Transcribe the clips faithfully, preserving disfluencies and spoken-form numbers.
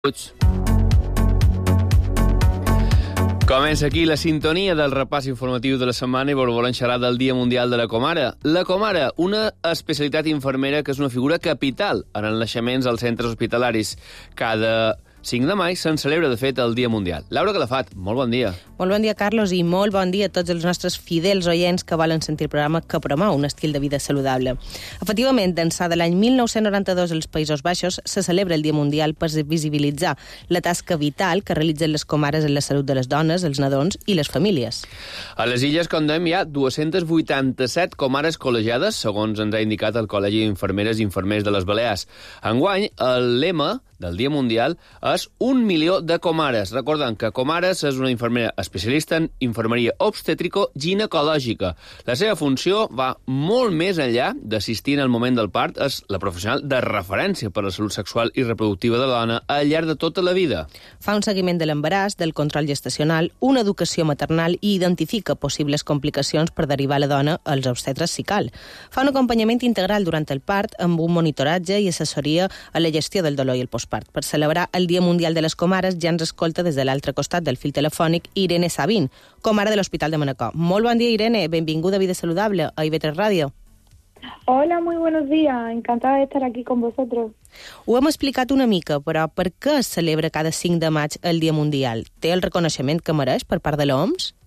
Comença aquí la sintonia del repàs informatiu de la setmana i volem xerrar del Dia Mundial de la Comare. La Comare, una especialitat infermera que és una figura capital en els naixements als centres hospitalaris. Cada cinc de maig se'n celebra, de fet, el Dia Mundial. Laura Calafat, molt bon dia. Molt bon dia, Carlos, i molt bon dia a tots els nostres fidels oients que volen sentir el programa que promou un estil de vida saludable. Efectivament, d'ençà de l'any mil nou-cents noranta-dos als Països Baixos se celebra el Dia Mundial per visibilitzar la tasca vital que realitzen les comares en la salut de les dones, els nadons i les famílies. A les Illes, com dèiem, hi ha dues-centes vuitanta-set comares col·legiades, segons ens ha indicat el Col·legi d'Infermeres i Infermers de les Balears. Enguany, el lema del Dia Mundial és un milió de comares. Recordem que comares és una infermera especialista en infermeria obstétrico-ginecològica. La seva funció va molt més enllà d'assistir en el moment del part, és la professional de referència per a la salut sexual i reproductiva de la dona al llarg de tota la vida. Fa un seguiment de l'embaràs, del control gestacional, una educació maternal i identifica possibles complicacions per derivar la dona als obstetres si cal. Fa un acompanyament integral durant el part amb un monitoratge i assessoria a la gestió del dolor i el postpart. Per celebrar el Dia Mundial de les Comares ja ens escolta des de l'altre costat del fil telefònic Irene Sabin, comare de l'Hospital de Manacor. Molt bon dia, Irene. Benvinguda a Vida Saludable, a I V tres Radio. Hola, muy buenos días. Encantada de estar aquí con vosotros. Ho hem explicat una mica, però per què es celebra cada cinc de maig el Dia Mundial? Té el reconeixement que mereix per part de l'O M S?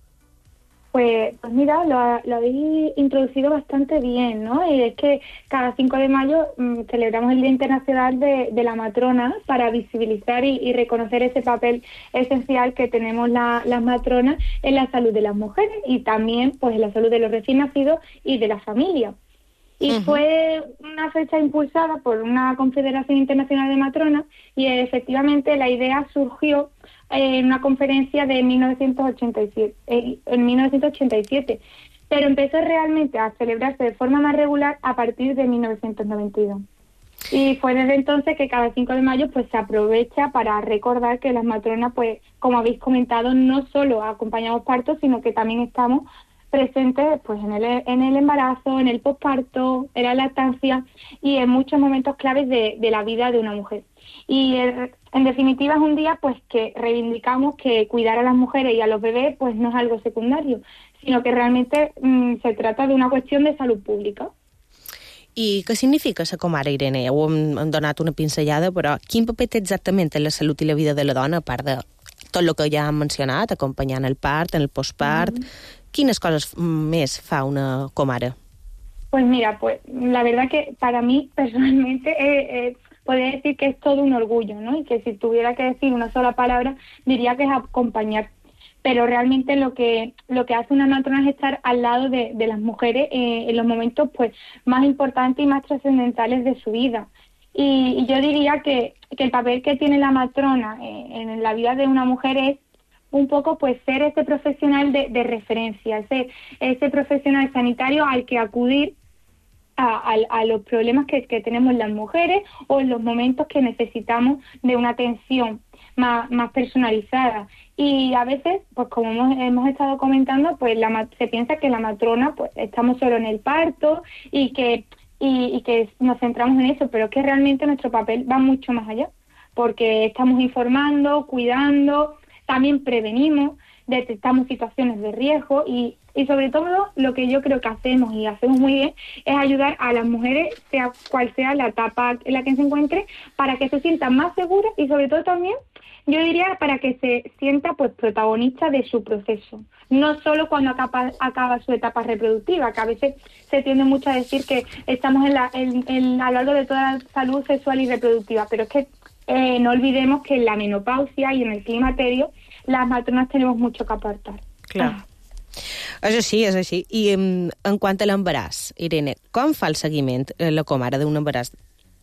Pues, pues mira, lo, lo habéis introducido bastante bien, ¿no? Y es que cada cinco de mayo mmm, celebramos el Día Internacional de, de la Matrona para visibilizar y, y reconocer ese papel esencial que tenemos la, las matronas en la salud de las mujeres y también pues en la salud de los recién nacidos y de la familia. Y uh-huh. fue una fecha impulsada por una Confederación Internacional de Matronas y efectivamente la idea surgió en una conferencia de mil novecientos ochenta y siete, en mil novecientos ochenta y siete, pero empezó realmente a celebrarse de forma más regular a partir de mil novecientos noventa y dos. Y fue desde entonces que cada cinco de mayo pues se aprovecha para recordar que las matronas, pues como habéis comentado, no solo acompañamos partos, sino que también estamos presentes pues en el, en el embarazo, en el posparto, en la lactancia y en muchos momentos claves de, de la vida de una mujer. Y eh, en definitiva es un día pues que reivindicamos que cuidar a las mujeres y a los bebés pues no es algo secundario, sino que realmente mmm, se trata de una cuestión de salud pública. I què significa ser comare, Irene? Ho hem, hem donat una pinzellada, però quin paper té exactament en la salut i la vida de la dona, a part de tot el que ja hem mencionat, acompanyant el part, en el postpart? Mm-hmm. ¿Quines cosas més fa una comare? Pues mira, pues la verdad que para mí personalmente eh, eh, podría decir que es todo un orgullo, ¿no? Y que si tuviera que decir una sola palabra diría que es acompañar. Pero realmente lo que lo que hace una matrona es estar al lado de, de las mujeres eh, en los momentos pues más importantes y más trascendentales de su vida. Y, y yo diría que, que el papel que tiene la matrona eh, en la vida de una mujer es un poco pues ser ese profesional de, de referencia, ese, ese profesional sanitario al que acudir a, a, a los problemas que, que tenemos las mujeres o en los momentos que necesitamos de una atención más, más personalizada. Y a veces, pues como hemos, hemos estado comentando, pues la, se piensa que la matrona pues estamos solo en el parto y que, y, y que nos centramos en eso, pero es que realmente nuestro papel va mucho más allá, porque estamos informando, cuidando, también prevenimos, detectamos situaciones de riesgo y, y sobre todo lo que yo creo que hacemos y hacemos muy bien es ayudar a las mujeres, sea cual sea la etapa en la que se encuentre, para que se sientan más seguras y sobre todo también, yo diría, para que se sienta pues protagonista de su proceso. No solo cuando acaba, acaba su etapa reproductiva, que a veces se tiende mucho a decir que estamos en la, en, en, a lo largo de toda la salud sexual y reproductiva, pero es que Eh, no olvidemos que en la menopausia y en el climaterio las matronas tenemos mucho que aportar. Clar. Ah. És així, és així. I en, en quant a l'embaràs, Irene, com fa el seguiment eh, la comare d'un embaràs?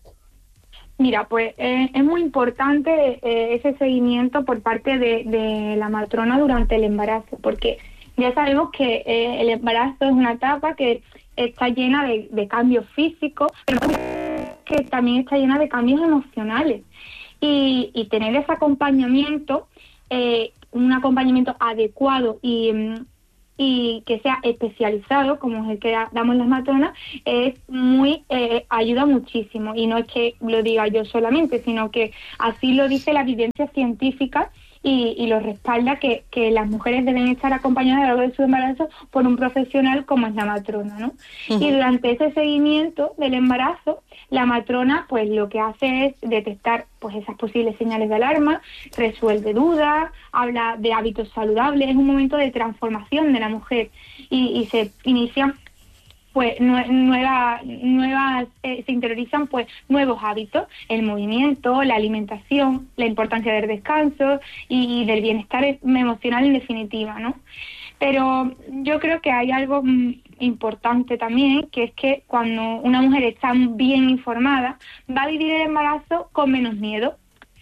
Mira, pues eh, es muy importante eh, ese seguimiento por parte de, de la matrona durante el embarazo, porque ya sabemos que eh, el embarazo es una etapa que está llena de, de cambios físicos, pero que también está llena de cambios emocionales. Y, y tener ese acompañamiento, eh, un acompañamiento adecuado y, y que sea especializado, como es el que damos las matronas, es muy, eh, ayuda muchísimo. Y no es que lo diga yo solamente, sino que así lo dice la evidencia científica y, y lo respalda, que, que las mujeres deben estar acompañadas a lo largo de su embarazo por un profesional como es la matrona, ¿no? Uh-huh. Y durante ese seguimiento del embarazo, la matrona pues lo que hace es detectar pues esas posibles señales de alarma, resuelve dudas, habla de hábitos saludables, es un momento de transformación de la mujer y, y se inician pues nuevas, nuevas eh, se interiorizan pues nuevos hábitos, el movimiento, la alimentación, la importancia del descanso y, y del bienestar emocional en definitiva, ¿no? Pero yo creo que hay algo mm, importante también, que es que cuando una mujer está bien informada, va a vivir el embarazo con menos miedo.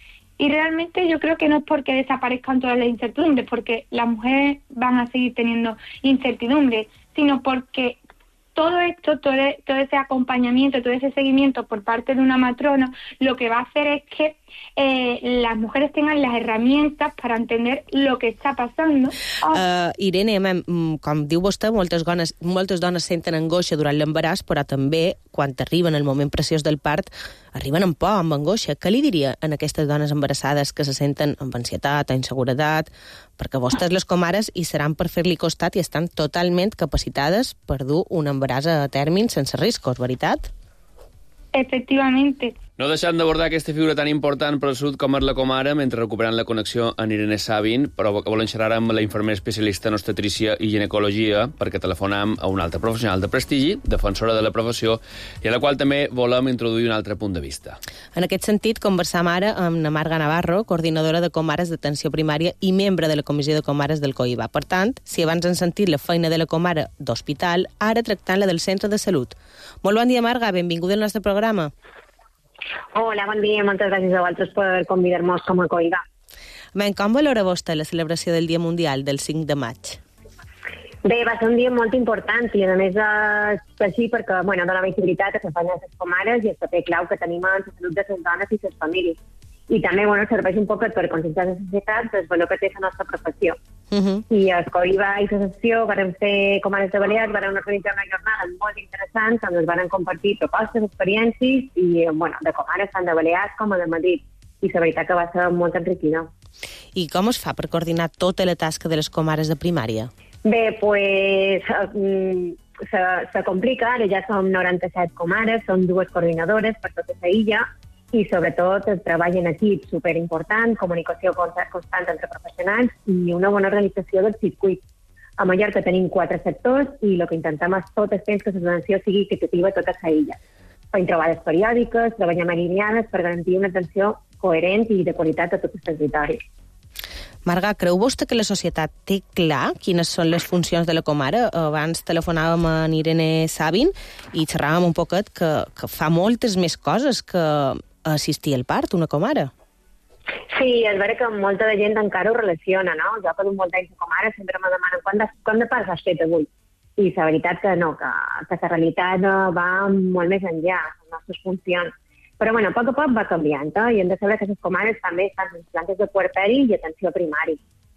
Y realmente yo creo que no es porque desaparezcan todas las incertidumbres, porque las mujeres van a seguir teniendo incertidumbres, sino porque todo esto, todo, todo ese acompañamiento, todo ese seguimiento por parte de una matrona, lo que va a hacer es que eh, las mujeres tengan las herramientas para entender lo que està passant. Oh. Uh, Irene, com diu vostè, moltes dones, moltes dones senten angoixa durant l'embaràs, però també, quan arriben al moment preciós del part, arriben amb por, amb angoixa. Què li diria a aquestes dones embarassades que se senten amb ansietat o inseguretat? Perquè vostès, les comares, hi seran per fer-li costat i estan totalment capacitades per dur un embaràs a tèrmin sense riscos, veritat? Efectivamente. No deixant d'abordar aquesta figura tan important per al sud com és la comare, mentre recuperant la connexió amb Irene Sabin, però volem xerrar amb la infermera especialista en obstetrícia i ginecologia, perquè telefonam a una altra professional de prestigi, defensora de la professió, i a la qual també volem introduir un altre punt de vista. En aquest sentit, conversam ara amb na Marga Navarro, coordinadora de comares d'atenció primària i membre de la comissió de comares del COIBA. Per tant, si abans han sentit la feina de la comare d'hospital, ara tractant-la del centre de salut. Molt bon dia, Marga, benvinguda al nostre programa. Hola, bon dia, moltes gràcies a vosaltres per convidar-nos com a COIBA. Ben, com valora vostè la celebració del Dia Mundial del cinc de maig? Bé, va ser un dia molt important i a més és així perquè bueno, dona visibilitat a les feines de les comares i el paper clau que tenim en la salut de les dones i les famílies. I també bueno, serveix un poc per conscienciar la societat del valor que té la nostra professió. Uh-huh. I el COIBA i l'associació vam fer comares de Balears, vam organitzar una jornada molt interessant on es van compartir propostes, experiències i bueno, de comares tant de Balears com de Madrid. I la veritat que va ser molt enriquidor. I com es fa per coordinar tota la tasca de les comares de primària? Bé, pues se, se complica, ara ja som noranta-set comares, som dues coordinadores per tota la illa, i sobretot el treball en equip superimportant, comunicació constant entre professionals i una bona organització del circuit. A Mallorca tenim quatre sectors i el que intentem és tot el temps que la prevenció sigui equitativa a tota la illa. Fem trobades periòdiques, treballem alineades per garantir una atenció coherent i de qualitat a tots els territoris. Marga, creu vostè que la societat té clar quines són les funcions de la comare? Abans telefonàvem a Irene Sabin i xerràvem un poquet que, que fa moltes més coses que assistir al part, una comare. Sí, és vera que molta de gent encara ho relaciona, no? Jo que duc molt anys de comare sempre me demanen quant de, quant de pas has fet avui? I la veritat que no, que, que la realitat va molt més enllà de les nostres funcions. Però bueno, a poc a poc va canviant, eh? I hem de saber que les comares també estan en plantes de puerperi i atenció primari.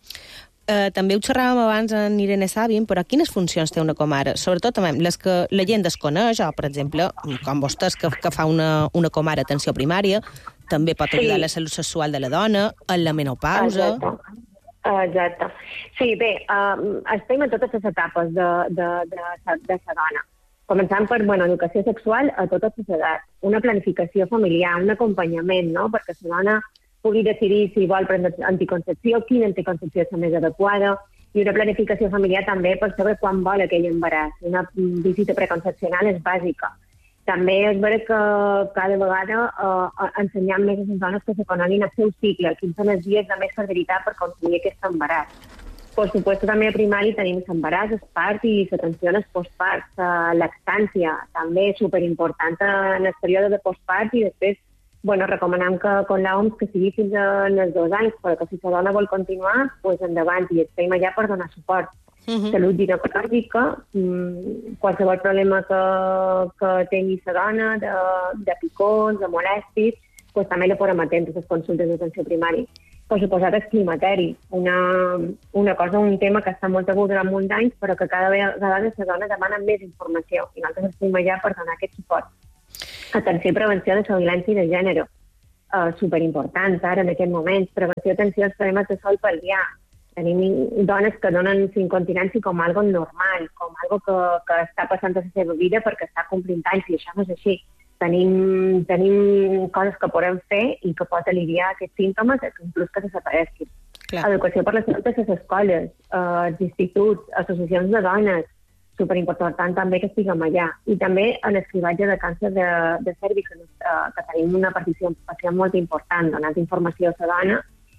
Uh, també ho xerràvem abans en Irene Sabin, però quines funcions té una comare? Sobretot també les que la gent desconeix, o per exemple, com vostès, que, que fa una, una comare atenció primària, també pot ajudar sí. a la salut sexual de la dona, en la menopausa... Exacte. Exacte. Sí, bé, uh, estem en totes les etapes de, de, de, de la dona. Començant per bueno, educació sexual a totes les edats, una planificació familiar, un acompanyament, no?, perquè la dona pugui decidir si vol prendre anticoncepció, quina anticoncepció és la més adequada, i una planificació familiar també per saber quan vol aquell embaràs. Una visita preconcepcional és bàsica. També és vera que cada vegada eh, ensenyam més a les dones que se coneguin el seu cicle, quins són els dies de més fertilitat per aconseguir aquest embaràs. Per supuesto, també a primari tenim l'embaràs, el part i l'atenció al postpart, la lactància, també superimportant en el període de postpart i després bueno, recomanem que con la O M S que sigui fins als dos anys, però que si la dona vol continuar, pues endavant, i estem allà per donar suport. Uh-huh. Salut ginecològica, mmm, qualsevol problema que, que tingui la dona, de, de picons, de molèsties, pues també la podem atendre a les consultes d'atenció primària. per suposat, el climateri. Una, una cosa, un tema que està molt tabú durant molts anys, però que cada vegada les dones demanen més informació i nosaltres estem allà per donar aquest suport. Atenció i prevenció de la violència de gènere. Uh, superimportants ara en aquest moment. Prevenció i atenció als problemes de sol pelvià. Tenim dones que donen incontinència com algo normal, com algo que, que està passant a la seva vida perquè està complint anys, i això no és així. Tenim, tenim coses que podem fer i que pot aliviar aquests símptomes, inclús que desapareixin. Educació per la salut a les escoles, uh, els instituts, associacions de dones, superimportant també que estiguem allà. I també en l'escrivatge de càncer de, de cèrvix, que, uh, que tenim una participació molt important, donant informació a la dona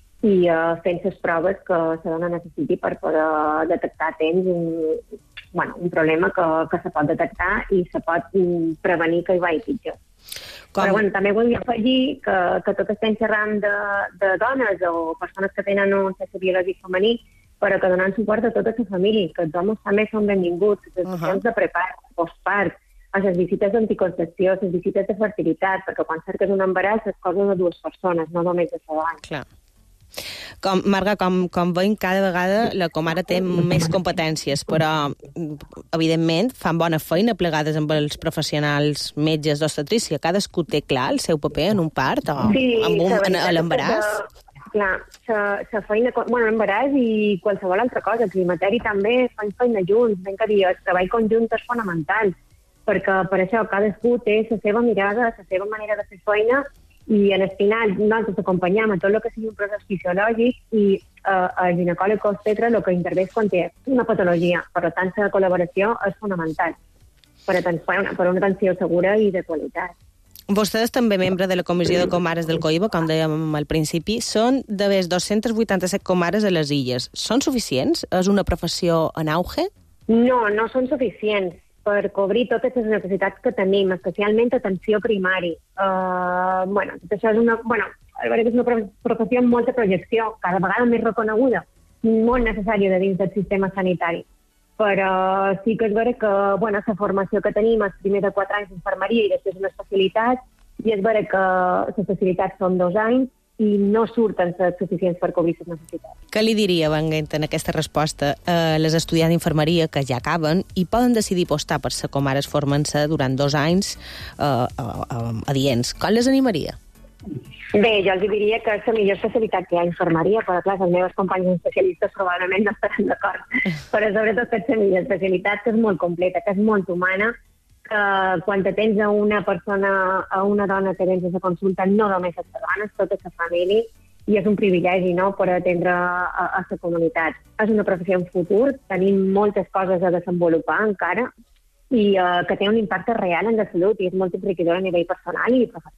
i uh, fent les proves que la dona necessiti per poder detectar a temps un, bueno, un problema que, que se pot detectar i se pot um, prevenir que hi vagi pitjor. Com? Però bueno, també volia afegir que, que tot estem xerrant de, de dones o persones que tenen un sexe biològic femení, però que donant suport a tota la família, que els homes també són benvinguts, les sessions uh-huh. de prepart, postpart, a les visites d'anticoncepció, les visites de fertilitat, perquè quan cerques un embaràs és cosa de dues persones, no només de la dona. Clar. Com, Marga, com, com veiem, cada vegada la Comare té més competències, però, evidentment, fan bona feina plegades amb els professionals metges d'obstetrícia. Cadascú té clar el seu paper en un part o sí, en un, en, a l'embaràs? Clar, la feina, bueno, l'embaràs i qualsevol altra cosa, el climateri també, fan feina junts, ben que dir, el treball conjunt és fonamental, perquè per això cadascú té la seva mirada, la seva manera de fer feina, i en el final nosaltres acompanyem a tot el que sigui un procés fisiològic i eh, el ginecòleg obstetra el que intervé és quan té una patologia. Per tant, la col·laboració és fonamental per, per, una, per una atenció segura i de qualitat. Vostè és també membre de la Comissió de Comares del COIBA, com dèiem al principi. Són de més dos-cents vuitanta-set comares a les illes. Són suficients? És una professió en auge? No, no són suficients per cobrir totes les necessitats que tenim, especialment atenció primari. Uh, bueno, tot això és una, bueno, és una professió amb molta projecció, cada vegada més reconeguda, molt necessària de dins del sistema sanitari. Però sí que és vera que bueno, la formació que tenim és primer de quatre anys d'infermeria i després una especialitat, i és vera que les especialitats són dos anys i no surten suficients per cobrir les necessitats. Què li diria, venint en aquesta resposta, a les estudiants d'infermeria que ja acaben i poden decidir apostar per ser comares formant-se durant dos anys eh, adients? Com les animaria? Bé, jo els diria que és la millor especialitat que hi ha a infermeria, però clar, els meus companys especialistes probablement no estaran d'acord. Però sobretot que és la millor especialitat, que és molt completa, que és molt humana, que quan tens a una persona, a una dona que vens a la consulta, no només a la dona, és tota la família, i és un privilegi, no?, per atendre a, a la comunitat. És una professió en futur, tenim moltes coses a desenvolupar encara, i uh, que té un impacte real en la salut, i és molt enriquidor a nivell personal i professional.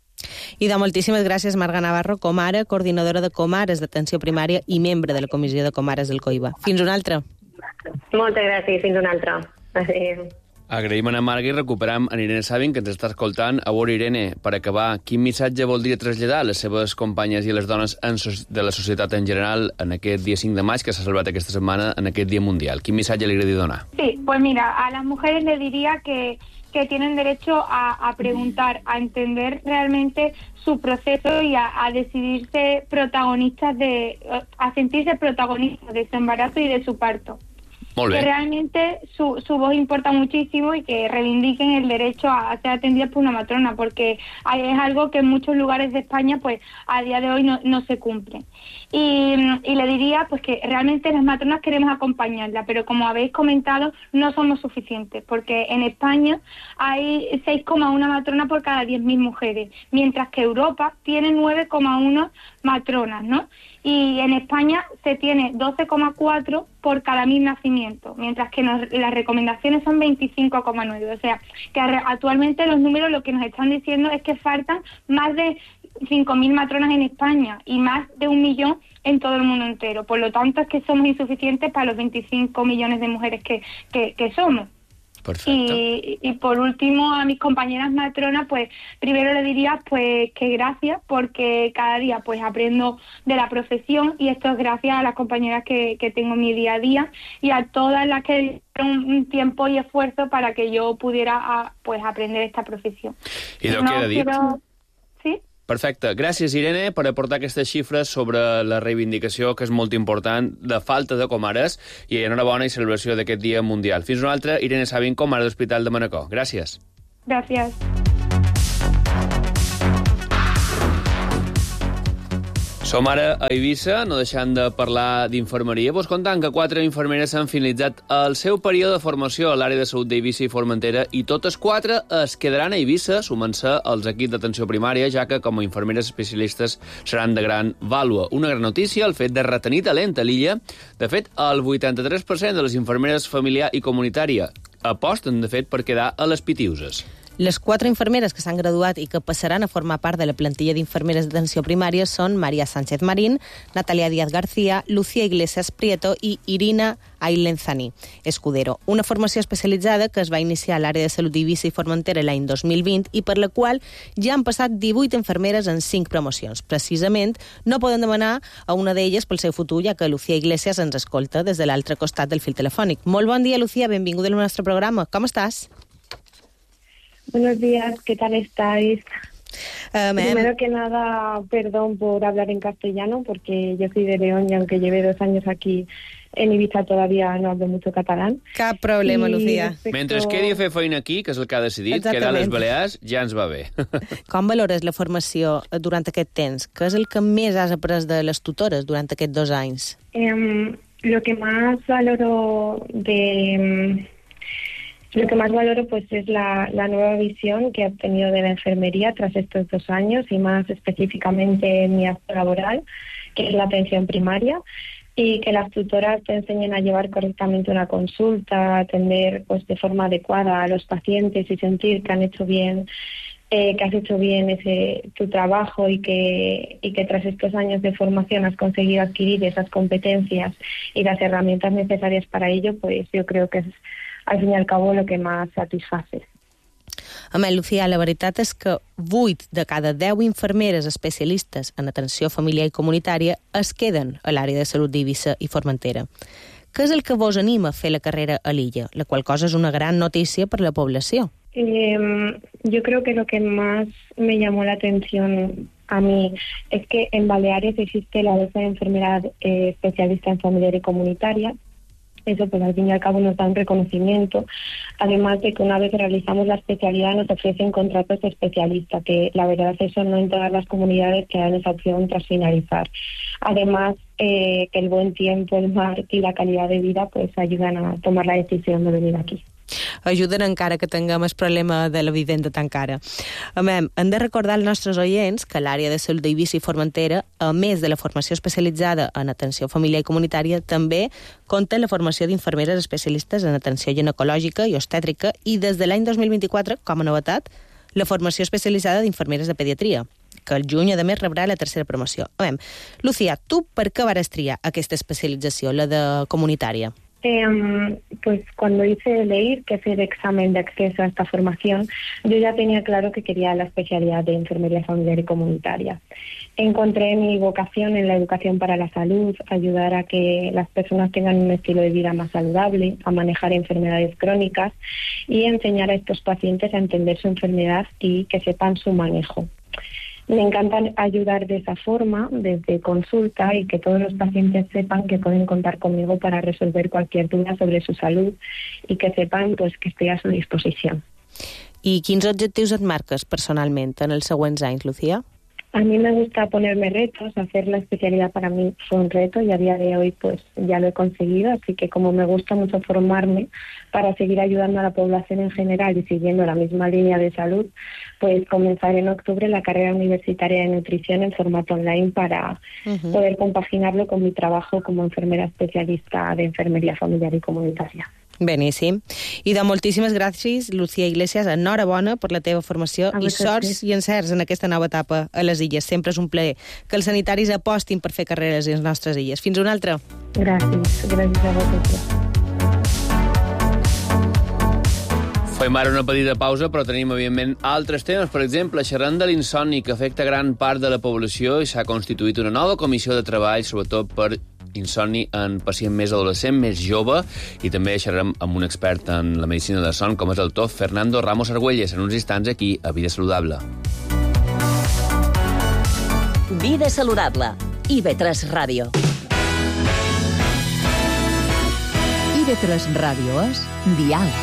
I de moltíssimes gràcies, Marga Navarro, comare, coordinadora de comares d'atenció primària i membre de la Comissió de Comares del COIBA. Fins una altra. Moltes gràcies, fins una altra. Adéu. Agraïm a Marga i recuperam a Irene Sabin, que ens està escoltant. A veure, Irene, per acabar, quin missatge voldria traslladar a les seves companyes i a les dones en so de la societat en general en aquest dia cinc de maig, que s'ha celebrat aquesta setmana en aquest Dia Mundial? Quin missatge li agradaria donar? Sí, pues mira, a las mujeres les diría que, que tienen derecho a, a preguntar, a entender realmente su proceso y a, a decidirse protagonistas de, a sentirse protagonistas de su embarazo y de su parto. Que realmente su, su voz importa muchísimo y que reivindiquen el derecho a, a ser atendidas por una matrona, porque es algo que en muchos lugares de España pues a día de hoy no, no se cumple. Y, y le diría pues que realmente las matronas queremos acompañarla, pero como habéis comentado no somos suficientes, porque en España hay seis coma uno matronas por cada diez mil mujeres, mientras que Europa tiene nueve coma uno matronas, ¿no? Y en España se tiene doce coma cuatro por cada mil nacimientos, mientras que nos, las recomendaciones son veinticinco coma nueve. O sea, que actualmente los números lo que nos están diciendo es que faltan más de cinco mil matronas en España y más de un millón en todo el mundo entero. Por lo tanto, es que somos insuficientes para los veinticinco millones de mujeres que, que, que somos. Perfecto. Y, y por último, a mis compañeras matronas, pues primero le diría pues que gracias, porque cada día pues aprendo de la profesión, y esto es gracias a las compañeras que, que tengo en mi día a día y a todas las que dieron un tiempo y esfuerzo para que yo pudiera a, pues aprender esta profesión. ¿Y lo no que ha dicho? ¿Sí? Perfecte. Gràcies, Irene, per aportar aquestes xifres sobre la reivindicació, que és molt important, de falta de comares, i enhorabona i celebració d'aquest Dia Mundial. Fins una altra, Irene Sabin, comare de l'Hospital de Manacor. Gràcies. Gràcies. Som ara a Eivissa, no deixant de parlar d'infermeria. Vos contant que quatre infermeres han finalitzat el seu període de formació a l'àrea de salut d'Eivissa i Formentera i totes quatre es quedaran a Eivissa sumant-se als equips d'atenció primària, ja que com a infermeres especialistes seran de gran vàlua. Una gran notícia, el fet de retenir talent a l'illa. De fet, el vuitanta-tres per cent de les infermeres familiar i comunitària aposten, de fet, per quedar a les Pitiuses. Les quatre infermeres que s'han graduat i que passaran a formar part de la plantilla d'infermeres d'atenció primària són Maria Sánchez Marín, Natalia Díaz García, Lucía Iglesias Prieto i Irina Ailenzani Escudero. Una formació especialitzada que es va iniciar a l'àrea de salut d'Eivissa i Formentera l'any dos mil vint i per la qual ja han passat divuit infermeres en cinc promocions. Precisament, no poden demanar a una d'elles pel seu futur, ja que Lucía Iglesias ens escolta des de l'altre costat del fil telefònic. Molt bon dia, Lucía, benvinguda al nostre programa. Com estàs? Buenos días, ¿qué tal estáis? Um, Primero que nada, perdón por hablar en castellano, porque yo soy de León y aunque lleve dos años aquí en Ibiza todavía no hablo mucho catalán. Cap problema, I Lucía. respecto... Mentre es quedi a fer feina aquí, que és el que ha decidit, Exactament. quedar a les Balears ja ens va bé. Com valores la formació durant aquest temps? Què és el que més has après de les tutores durant aquests dos anys? Eh, lo que más valoro de... Lo que más valoro pues es la, la nueva visión que he obtenido de la enfermería tras estos dos años y más específicamente en mi acto laboral, que es la atención primaria, y que las tutoras te enseñen a llevar correctamente una consulta, a atender pues de forma adecuada a los pacientes y sentir que han hecho bien, eh, que has hecho bien ese tu trabajo y que y que tras estos años de formación has conseguido adquirir esas competencias y las herramientas necesarias para ello, pues yo creo que es al fin y al cabo lo que más satisface. Home, Lucía, la veritat és que vuit de cada deu infermeres especialistes en atenció familiar i comunitària es queden a l'àrea de salut d'Eivissa i Formentera. Què és el que vos anima a fer la carrera a l'illa? La qual cosa és una gran notícia per la població. Eh, yo creo que lo que más me llamó la atención a mí es que en Baleares existe la bolsa de enfermera eh, especialista en familiar y comunitaria. Eso, pues al fin y al cabo nos da un reconocimiento, además de que una vez realizamos la especialidad nos ofrecen contratos de especialista, que la verdad eso no en todas las comunidades te dan esa opción tras finalizar. Además, eh, que el buen tiempo, el mar y la calidad de vida pues ayudan a tomar la decisión de venir aquí. Ajuden encara que tinguem el problema de la vivenda tan cara. Home, hem de recordar als nostres oients que l'àrea de salut d'Eivissa i Formentera, a més de la formació especialitzada en atenció familiar i comunitària, també compta la formació d'infermeres especialistes en atenció ginecològica i obstètrica i des de l'any dos mil vint-i-quatre, com a novetat, la formació especialitzada d'infermeres de pediatria, que el juny, a més, rebrà la tercera promoció. A veure, Lucía, tu per què vas triar aquesta especialització, la de comunitària? Eh, pues cuando hice el E I R, que es el examen de acceso a esta formación, yo ya tenía claro que quería la especialidad de enfermería familiar y comunitaria. Encontré mi vocación en la educación para la salud, ayudar a que las personas tengan un estilo de vida más saludable, a manejar enfermedades crónicas y enseñar a estos pacientes a entender su enfermedad y que sepan su manejo. Me encanta ayudar de esa forma, desde consulta, y que todos los pacientes sepan que pueden contar conmigo para resolver cualquier duda sobre su salud y que sepan pues, que estoy a su disposición. I quins objectius et marques personalment en els següents anys, Lucía? A mí me gusta ponerme retos, hacer la especialidad para mí fue un reto y a día de hoy pues ya lo he conseguido, así que como me gusta mucho formarme para seguir ayudando a la población en general y siguiendo la misma línea de salud, pues comenzaré en octubre la carrera universitaria de nutrición en formato online para uh-huh. poder compaginarlo con mi trabajo como enfermera especialista de enfermería familiar y comunitaria. Beníssim. I de moltíssimes gràcies, Lucía Iglesias, enhorabona per la teva formació i sorts i encerts en aquesta nova etapa a les illes. Sempre és un plaer que els sanitaris apostin per fer carreres a les nostres illes. Fins una altra. Gràcies, gràcies a vosaltres. Fem ara una petita pausa, però tenim, evidentment, altres temes. Per exemple, xerrant de l'insomni, que afecta gran part de la població i s'ha constituït una nova comissió de treball, sobretot per insomni en pacient més adolescent, més jove, i també xerrarem amb un expert en la medicina de son, com és el doctor Fernando Ramos Argüelles, en uns instants aquí a Vida Saludable. Vida saludable. I V tres Ràdio. I V tres Ràdio és diàleg.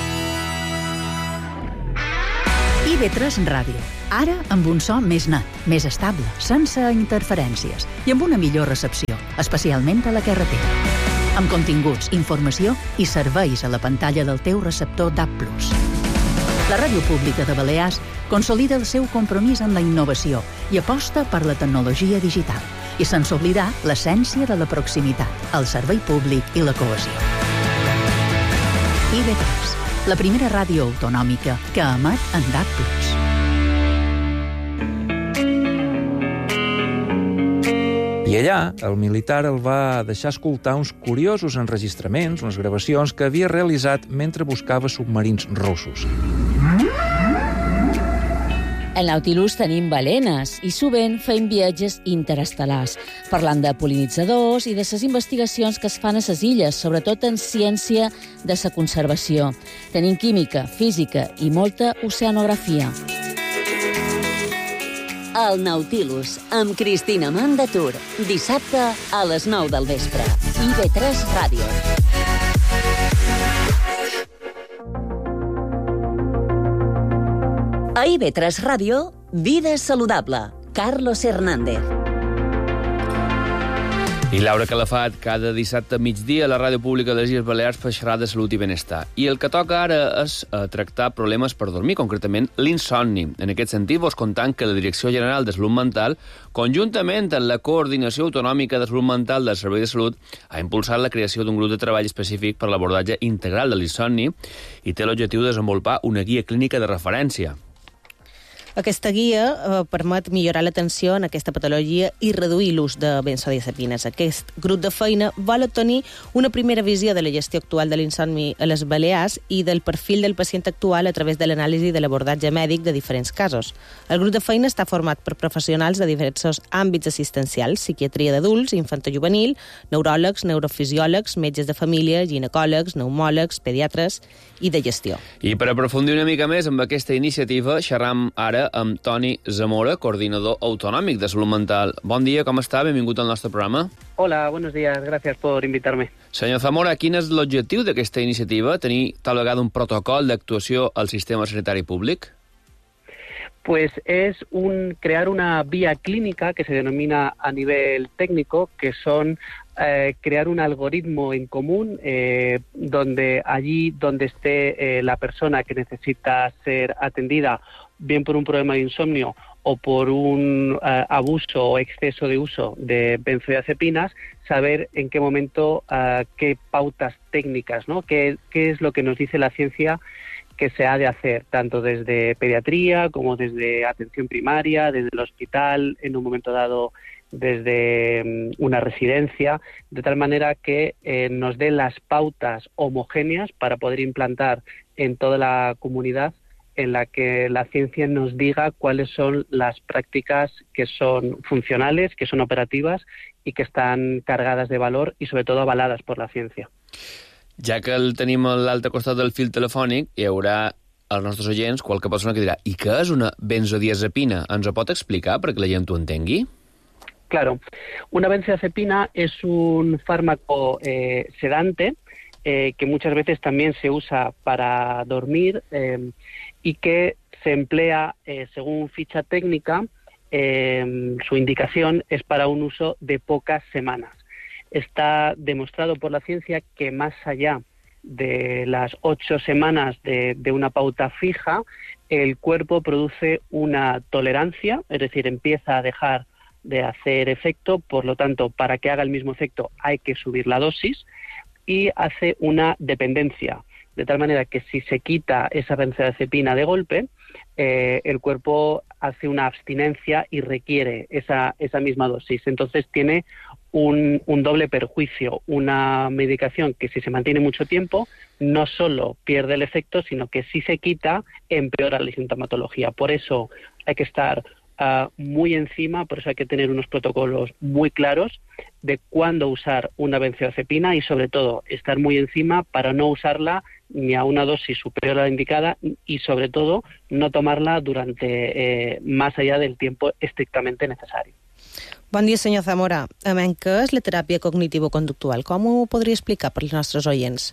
I V tres Ràdio. Ara amb un so més net, més estable, sense interferències i amb una millor recepció, especialment a la carretera. Amb continguts, informació i serveis a la pantalla del teu receptor D A B plus. La Ràdio Pública de Balears consolida el seu compromís amb la innovació i aposta per la tecnologia digital, i sense oblidar l'essència de la proximitat, el servei públic i la cohesió. I V tres, la primera ràdio autonòmica que emet en D A B plus. I allà, el militar el va deixar escoltar uns curiosos enregistraments, unes gravacions que havia realitzat mentre buscava submarins russos. Al Nautilus tenim balenes i sovint fem viatges interestel·lars, parlant de pol·linitzadors i de les investigacions que es fan a les illes, sobretot en ciència de la conservació. Tenim química, física i molta oceanografia. El Nautilus, amb Cristina Mandatur, dissabte a les nou del vespre. I V tres Ràdio. A I V tres Ràdio, Vida saludable. Carlos Hernández. I Laura Calafat, cada dissabte a migdia a la Ràdio Pública de les Illes Balears per xerrar de salut i benestar. I el que toca ara és eh, tractar problemes per dormir, concretament l'insomni. En aquest sentit, vos contant que la Direcció General de Salut Mental, conjuntament amb la Coordinació Autonòmica de Salut Mental del Servei de Salut, ha impulsat la creació d'un grup de treball específic per l'abordatge integral de l'insomni i té l'objectiu de desenvolupar una guia clínica de referència. Aquesta guia eh, permet millorar l'atenció en aquesta patologia i reduir l'ús de benzodiazepines. Aquest grup de feina vol obtenir una primera visió de la gestió actual de l'insomni a les Balears i del perfil del pacient actual a través de l'anàlisi de l'abordatge mèdic de diferents casos. El grup de feina està format per professionals de diversos àmbits assistencials, psiquiatria d'adults, infantojuvenil, neuròlegs, neurofisiòlegs, metges de família, ginecòlegs, pneumòlegs, pediatres i de gestió. I per aprofundir una mica més amb aquesta iniciativa, xerram ara amb Toni Zamora, coordinador autonòmic de salut mental. Bon dia, com està? Benvingut al nostre programa. Hola, buenos días. Gracias por invitarme. Senyor Zamora, quin és l'objectiu d'aquesta iniciativa? Tenir tal vegada un protocol d'actuació al sistema sanitari públic? Pues es un, crear una vía clínica que se denomina a nivel técnico, que son eh, crear un algoritmo en común eh, donde allí donde esté eh, la persona que necesita ser atendida, bien por un problema de insomnio o por un uh, abuso o exceso de uso de benzodiazepinas, saber en qué momento, uh, qué pautas técnicas, ¿no? Qué, qué es lo que nos dice la ciencia que se ha de hacer, tanto desde pediatría como desde atención primaria, desde el hospital, en un momento dado desde um, una residencia, de tal manera que eh, nos dé las pautas homogéneas para poder implantar en toda la comunidad, en la que la ciencia nos diga cuáles son las prácticas que son funcionales, que son operativas y que están cargadas de valor y sobre todo avaladas por la ciencia. Ja que el tenim a l'altre costat del fil telefònic, hi haurà als nostres oients qualque persona que dirà: i què és una benzodiazepina? Ens ho pot explicar perquè la gent ho entengui? Claro, una benzodiazepina es un fármaco eh, sedante eh, que muchas veces también se usa para dormir eh, y que se emplea, eh, según ficha técnica, eh, su indicación es para un uso de pocas semanas. Está demostrado por la ciencia que más allá de las ocho semanas de, de una pauta fija, el cuerpo produce una tolerancia, es decir, empieza a dejar de hacer efecto, por lo tanto, para que haga el mismo efecto hay que subir la dosis, y hace una dependencia, de tal manera que si se quita esa benzodiazepina de golpe, eh, el cuerpo hace una abstinencia y requiere esa, esa misma dosis. Entonces tiene un, un doble perjuicio, una medicación que si se mantiene mucho tiempo no solo pierde el efecto, sino que si se quita empeora la sintomatología. Por eso hay que estar Uh, muy encima, por eso hay que tener unos protocolos muy claros de cuándo usar una benzodiazepina y sobre todo estar muy encima para no usarla ni a una dosis superior a la indicada y sobre todo no tomarla durante eh, más allá del tiempo estrictamente necesario. Bon dia, senyor Zamora. A menys, què és la teràpia cognitivo-conductual? Com ho podria explicar per als nostres oients?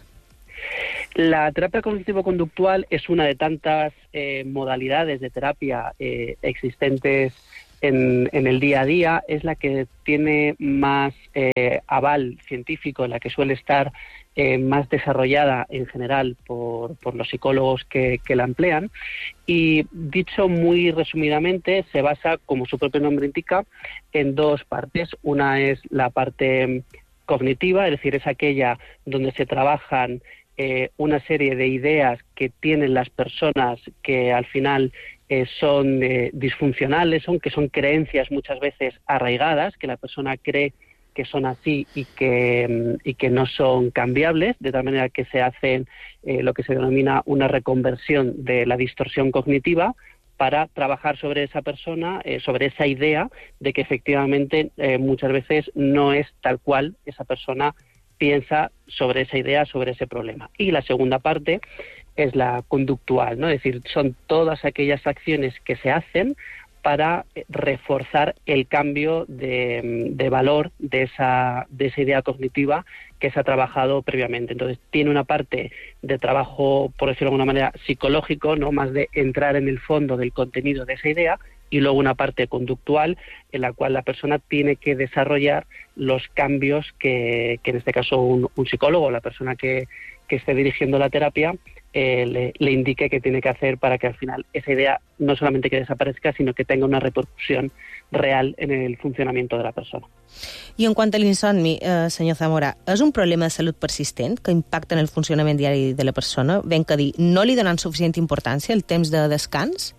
La terapia cognitivo-conductual es una de tantas eh, modalidades de terapia eh, existentes en, en el día a día. Es la que tiene más eh, aval científico, la que suele estar eh, más desarrollada en general por, por los psicólogos que, que la emplean. Y dicho muy resumidamente, se basa, como su propio nombre indica, en dos partes. Una es la parte cognitiva, es decir, es aquella donde se trabajan Eh, una serie de ideas que tienen las personas que al final eh, son eh, disfuncionales, son que son creencias muchas veces arraigadas, que la persona cree que son así y que, y que no son cambiables, de tal manera que se hacen eh, lo que se denomina una reconversión de la distorsión cognitiva para trabajar sobre esa persona, eh, sobre esa idea de que efectivamente eh, muchas veces no es tal cual esa persona piensa sobre esa idea, sobre ese problema. Y la segunda parte es la conductual, ¿no? Es decir, son todas aquellas acciones que se hacen para reforzar el cambio de, de valor de esa, de esa idea cognitiva que se ha trabajado previamente. Entonces, tiene una parte de trabajo, por decirlo de alguna manera, psicológico, ¿no? Más de entrar en el fondo del contenido de esa idea, y luego una parte conductual en la cual la persona tiene que desarrollar los cambios que, que en este caso un, un psicólogo, la persona que, que esté dirigiendo la terapia, eh, le, le indique que tiene que hacer para que al final esa idea no solamente que desaparezca, sino que tenga una repercusión real en el funcionamiento de la persona. I en quant a l'insomni, eh, senyor Zamora, és un problema de salut persistent que impacta en el funcionament diari de la persona? Ben que dir, no li donen suficient importància el temps de descans?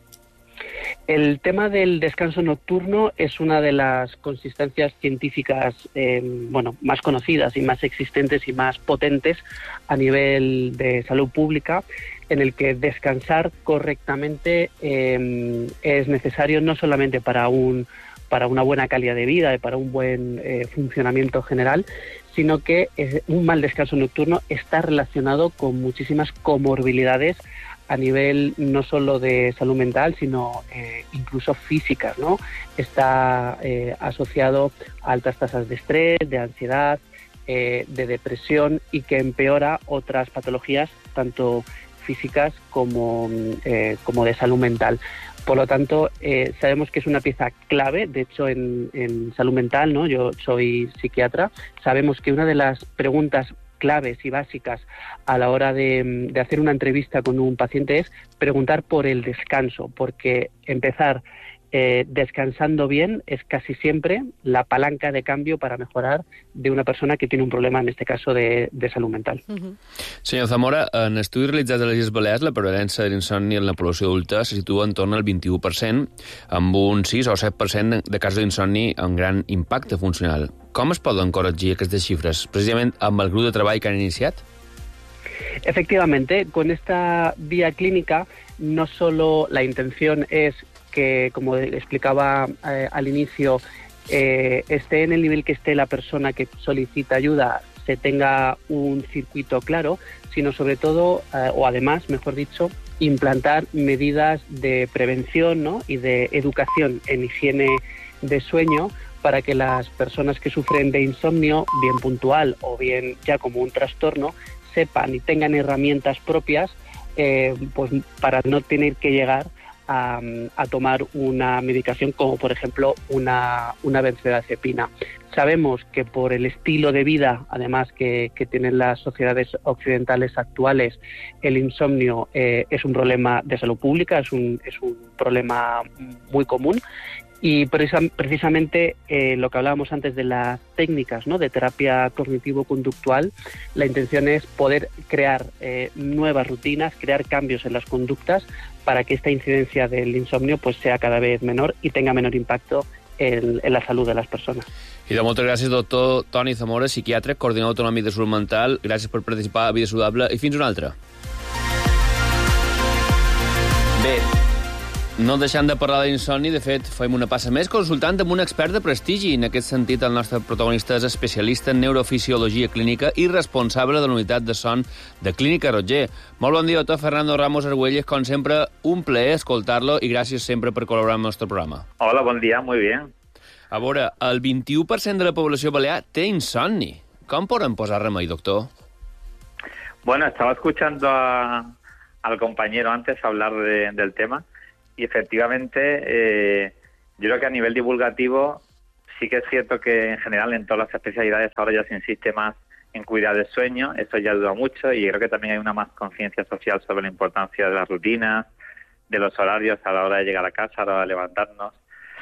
El tema del descanso nocturno es una de las consistencias científicas eh, bueno, más conocidas y más existentes y más potentes a nivel de salud pública, en el que descansar correctamente eh, es necesario no solamente para un para una buena calidad de vida y para un buen eh, funcionamiento general, sino que eh, un mal descanso nocturno está relacionado con muchísimas comorbilidades a nivel no solo de salud mental, sino eh, incluso físicas, ¿no? Está eh, asociado a altas tasas de estrés, de ansiedad, eh, de depresión, y que empeora otras patologías, tanto físicas como, eh, como de salud mental. Por lo tanto, eh, sabemos que es una pieza clave. De hecho, en, en salud mental, ¿no? Yo soy psiquiatra, sabemos que una de las preguntas claves y básicas a la hora de, de hacer una entrevista con un paciente es preguntar por el descanso, porque empezar eh, descansando bien es casi siempre la palanca de cambio para mejorar de una persona que tiene un problema, en este caso, de, de salud mental. Uh-huh. Senyor Zamora, en estudis realitzats a les Illes Balears, la prevalença de l'insomni en la població adulta se situa en torn al vint-i-u per cent, amb un sis o set per cent de casos d'insomni amb gran impacte funcional. Com es poden corregir aquestes xifres, precisament amb el grup de treball que han iniciat? Efectivamente, con esta vía clínica no solo la intención es que, como explicaba eh, al inicio, eh, esté en el nivel que esté la persona que solicita ayuda, se tenga un circuito claro, sino sobre todo, eh, o además, mejor dicho, implantar medidas de prevención, ¿no? Y de educación en higiene de sueño, para que las personas que sufren de insomnio, bien puntual o bien ya como un trastorno, sepan y tengan herramientas propias eh, pues para no tener que llegar a, a tomar una medicación como, por ejemplo, una, una benzodiazepina. Sabemos que por el estilo de vida, además, que, que tienen las sociedades occidentales actuales, el insomnio eh, es un problema de salud pública, es un, es un problema muy común. Y precisamente eh, lo que hablábamos antes de las técnicas, ¿no? De terapia cognitivo-conductual, la intención es poder crear eh, nuevas rutinas, crear cambios en las conductas para que esta incidencia del insomnio pues sea cada vez menor y tenga menor impacto en, en la salud de las personas. I de moltes gràcies, doctor Toni Zamora, psiquiatre, coordinador autonòmic de salut mental. Gràcies per participar a Vida Saludable i fins una altra. Bé, no deixant de parlar d'insomni, de fet, fem una passa més consultant amb un expert de prestigi. En aquest sentit, el nostre protagonista és especialista en neurofisiologia clínica i responsable de la unitat de son de Clínica Roger. Molt bon dia, doctor Fernando Ramos Argüelles. Com sempre, un plaer escoltar-lo i gràcies sempre per col·laborar amb el nostre programa. Hola, bon dia, muy bien. A veure, el vint-i-u per cent de la població balear té insomni. Com poden posar remei, doctor? Bueno, estaba escuchando a, al compañero antes hablar de, del tema y efectivamente eh, yo creo que a nivel divulgativo sí que es cierto que en general en todas las especialidades ahora ya se insiste más en cuidar del sueño, eso ya ayuda mucho y creo que también hay una más conciencia social sobre la importancia de las rutinas, de los horarios a la hora de llegar a casa, a la hora de levantarnos,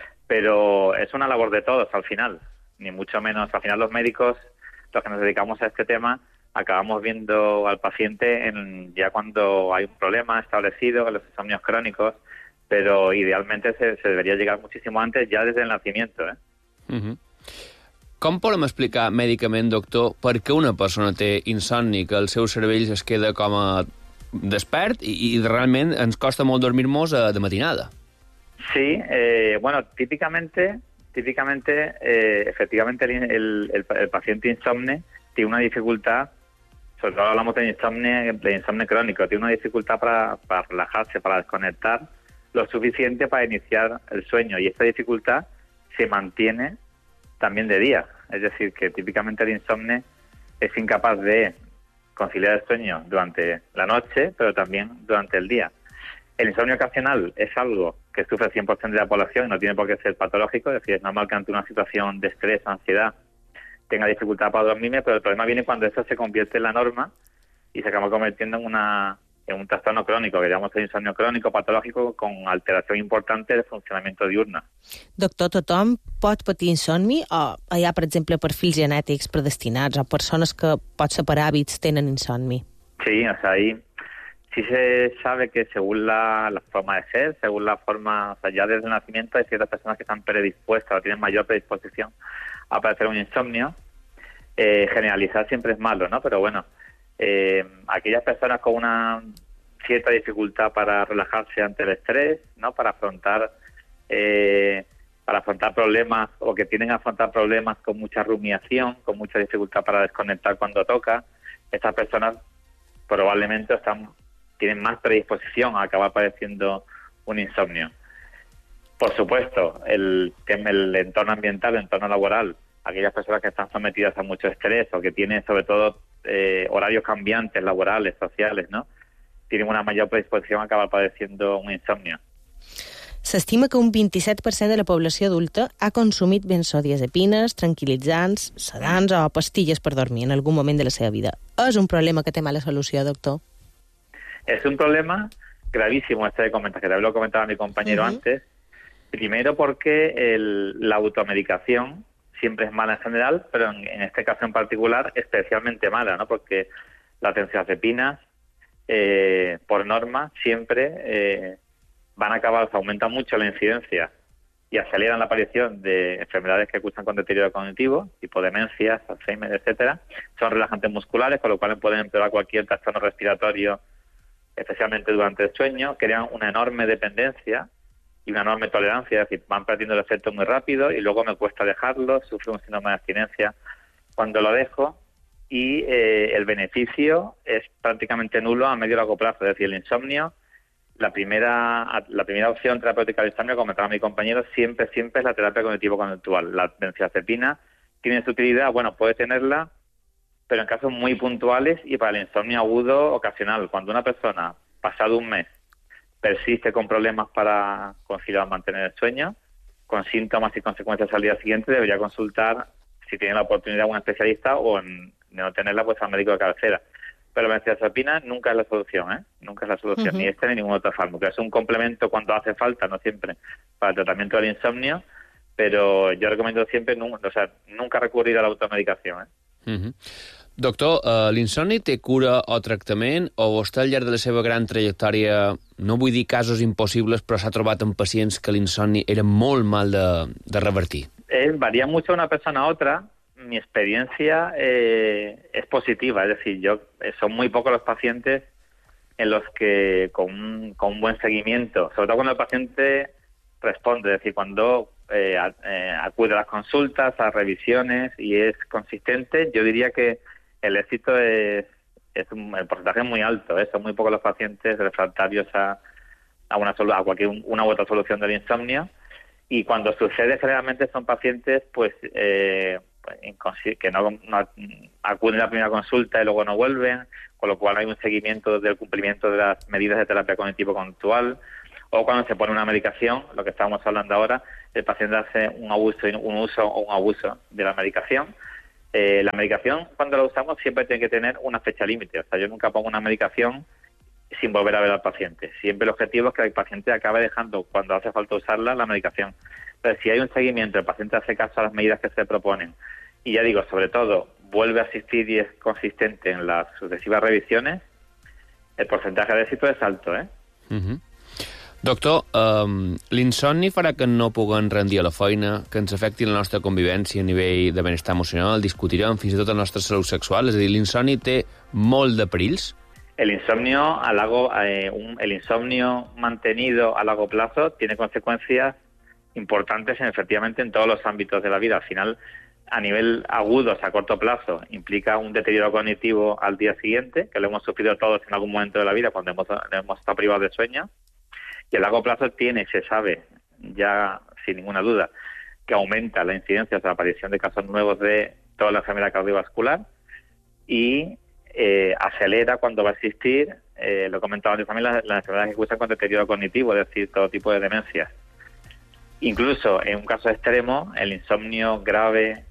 pero es una labor de todos al final, ni mucho menos. Al final los médicos, los que nos dedicamos a este tema, acabamos viendo al paciente en, ya cuando hay un problema establecido, los insomnios crónicos, pero idealmente se, se debería llegar muchísimo antes, ya desde el nacimiento, ¿eh? Uh-huh. Com podem explicar mèdicament, doctor, per què una persona té insomni, que el seu cervell es queda com a despert i, i realment ens costa molt dormir-nos de matinada? Sí, eh, bueno, típicamente, típicamente eh, efectivamente el, el, el, el paciente insomne tiene una dificultad, sobre todo hablamos de insomnio, de insomnio crónico, tiene una dificultad para, para relajarse, para desconectar lo suficiente para iniciar el sueño y esta dificultad se mantiene también de día, es decir, que típicamente el insomnio es incapaz de conciliar el sueño durante la noche, pero también durante el día. El insomnio ocasional es algo que sufre el cien por ciento de la población y no tiene por qué ser patológico, es decir, es normal que ante una situación de estrés o ansiedad tenga dificultad para dormirme, pero el problema viene cuando eso se convierte en la norma y se acaba convirtiendo en una en un trastorno crónico, que llamamos el insomnio crónico patológico con alteración importante del funcionamiento diurno. Doctor, tothom pot patir insomni o hi ha, per exemple, perfils genètics predestinats o persones que pot ser per hàbits tenen insomni? Sí, o sea, ahí sí se sabe que según la, la forma de ser, según la forma, o sea, ya desde el nacimiento hay ciertas personas que están predispuestas o tienen mayor predisposición a padecer un insomnio. Eh, generalizar siempre es malo, ¿no? Pero bueno, eh, aquellas personas con una cierta dificultad para relajarse ante el estrés, ¿no? Para afrontar eh, para afrontar problemas o que tienen que afrontar problemas con mucha rumiación, con mucha dificultad para desconectar cuando toca, estas personas probablemente están tienen más predisposición a acabar padeciendo un insomnio. Por supuesto, el, el entorno ambiental, el entorno laboral, aquellas personas que están sometidas a mucho estrés o que tienen sobre todo eh, horarios cambiantes, laborales, sociales, ¿no? Tienen una mayor predisposición a acabar padeciendo un insomnio. S'estima que un vint-i-set per cent de la població adulta ha consumit benzodiazepines, tranquil·litzants, sedants o pastilles per dormir en algun moment de la seva vida. És un problema que té mala solució, doctor? Es un problema gravísimo este de comentar, que también lo comentaba mi compañero uh-huh. antes. Primero porque el, la automedicación siempre es mala en general, pero en, en este caso en particular especialmente mala, ¿no? Porque las benzodiazepinas, eh, por norma, siempre eh, van a acabar, se aumenta mucho la incidencia y aceleran la aparición de enfermedades que cursan con deterioro cognitivo, tipo demencias, Alzheimer, etcétera. Son relajantes musculares, con lo cual pueden empeorar cualquier trastorno respiratorio, especialmente durante el sueño, crean una enorme dependencia y una enorme tolerancia, es decir, van perdiendo el efecto muy rápido y luego me cuesta dejarlo, sufro un síndrome de abstinencia cuando lo dejo y eh, el beneficio es prácticamente nulo a medio y largo plazo, es decir, el insomnio, la primera la primera opción terapéutica del insomnio, como comentaba mi compañero, siempre, siempre es la terapia cognitivo-conductual. La benzodiazepina tiene su utilidad, bueno, puede tenerla, pero en casos muy puntuales y para el insomnio agudo ocasional. Cuando una persona, pasado un mes, persiste con problemas para conciliar o mantener el sueño, con síntomas y consecuencias al día siguiente, debería consultar, si tiene la oportunidad, a un especialista o, en, de no tenerla, pues al médico de cabecera. Pero la benzodiazepina nunca es la solución, ¿eh? Nunca es la solución, uh-huh. ni este ni ningún otro fármaco. Es un complemento cuando hace falta, no siempre, para el tratamiento del insomnio, pero yo recomiendo siempre, no, o sea, nunca recurrir a la automedicación, ¿eh? Uh-huh. Doctor, uh, l'insomni té cura o tractament o vostè al llarg de la seva gran trajectòria, no vull dir casos impossibles, però s'ha trobat amb pacients que l'insomni era molt mal de, de revertir? Eh, varía mucho de una persona a otra. Mi experiencia eh, es positiva, es decir, yo eh, son muy pocos los pacientes en los que con un, con un buen seguimiento, sobre todo cuando el paciente responde, es decir, cuando eh, a, eh, acude a las consultas, a revisiones y es consistente, yo diría que el éxito es, es un, el porcentaje es muy alto, ¿eh? Son muy pocos los pacientes refractarios a, a, una, a cualquier una u otra solución del insomnio Y cuando sucede, generalmente son pacientes pues eh, que no, no acuden a la primera consulta y luego no vuelven, con lo cual hay un seguimiento del cumplimiento de las medidas de terapia cognitivo-conductual, o cuando se pone una medicación, lo que estábamos hablando ahora, el paciente hace un abuso, un uso o un abuso de la medicación. Eh, la medicación, cuando la usamos, siempre tiene que tener una fecha límite. O sea, yo nunca pongo una medicación sin volver a ver al paciente. Siempre el objetivo es que el paciente acabe dejando, cuando hace falta usarla, la medicación. Entonces, si hay un seguimiento, el paciente hace caso a las medidas que se proponen, y ya digo, sobre todo, vuelve a asistir y es consistente en las sucesivas revisiones, el porcentaje de éxito es alto, ¿eh? Uh-huh. Doctor, um, l'insomni farà que no puguem rendir a la feina, que ens afecti la nostra convivència a nivell de benestar emocional, discutirem fins i tot la nostra salut sexual, és a dir, l'insomni té molt de perills? El insomnio, a largo, eh, un, el insomnio mantenido a largo plazo tiene consecuencias importantes en, efectivamente en todos los ámbitos de la vida. Al final, a nivel agudo, o sea, a corto plazo, implica un deterioro cognitivo al día siguiente, que lo hemos sufrido todos en algún momento de la vida cuando hemos, hemos estado privados de sueño. Y a largo plazo tiene, se sabe, ya sin ninguna duda, que aumenta la incidencia, o sea, la aparición de casos nuevos de toda la enfermedad cardiovascular y eh, acelera cuando va a existir, eh, lo he comentado antes también, las, las enfermedades que cursan con deterioro cognitivo, es decir, todo tipo de demencias. Incluso en un caso extremo, el insomnio grave,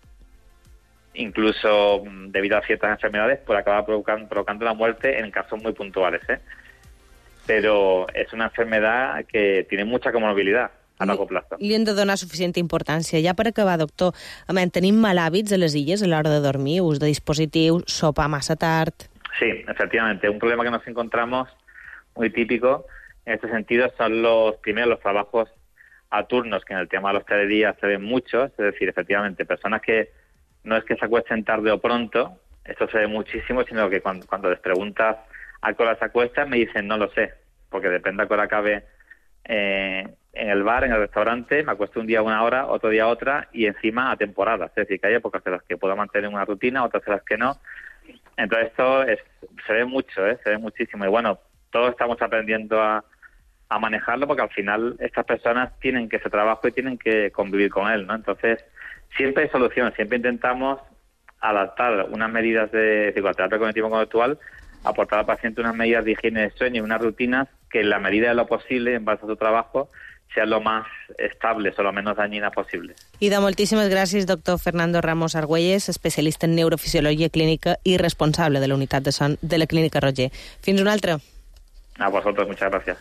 incluso debido a ciertas enfermedades, puede acabar provocando, provocando la muerte en casos muy puntuales, ¿eh? Pero és una enfermedad que tiene mucha comorbilidad a largo plazo. Li hem de donar suficient importància. Ja per acabar, doctor, tenim mal hàbits a les illes a l'hora de dormir, ús de dispositius, sopar massa tard... Sí, efectivamente. Un problema que nos encontramos muy típico en este sentido son los primeros los trabajos a turnos, que en el tema de la hostelería se ven muchos, es decir, efectivamente, personas que no es que se acuesten tarde o pronto, esto se ve muchísimo, sino que cuando, cuando les preguntas a qué hora se acuestan, me dicen no lo sé, porque depende a qué hora acabe eh, en el bar, en el restaurante, me acuesto un día una hora, otro día otra, y encima a temporadas, es decir, que hay épocas en las que puedo mantener una rutina, otras en las que no. Entonces esto es, se ve mucho, ¿eh? Se ve muchísimo, y bueno, todos estamos aprendiendo a, a manejarlo, porque al final estas personas tienen que ese trabajo y tienen que convivir con él, ¿no? Entonces siempre hay soluciones, siempre intentamos adaptar unas medidas de psicoterapia cognitivo-conductual, aportar al paciente unas medidas de higiene de sueño y unas rutinas que en la medida de lo posible, en base a su trabajo, sean lo más estables o lo menos dañinas posible. I de moltíssimes gràcies, doctor Fernando Ramos Argüelles, especialista en neurofisiologia clínica i responsable de la unitat de son de la Clínica Roger. Fins una altra. A vosotros, muchas gracias.